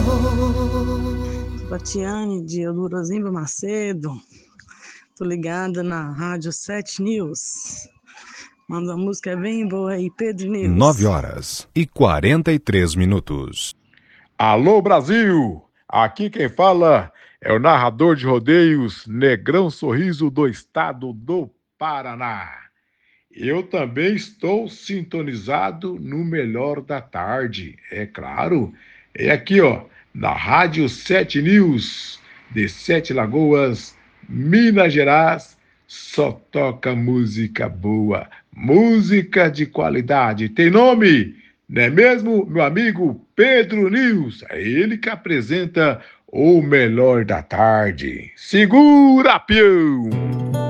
Batiane de Eudorozimba Macedo. Tô ligada na Rádio 7 News. Manda uma música bem boa aí, Pedro News. 9h43. Alô, Brasil! Aqui quem fala é o narrador de rodeios Negrão Sorriso do estado do Paraná. Eu também estou sintonizado no Melhor da Tarde, é claro. É aqui, ó, na Rádio 7 News, de Sete Lagoas, Minas Gerais, só toca música boa, música de qualidade. Tem nome, não é mesmo, meu amigo Pedro News? É ele que apresenta o Melhor da Tarde. Segura, peão!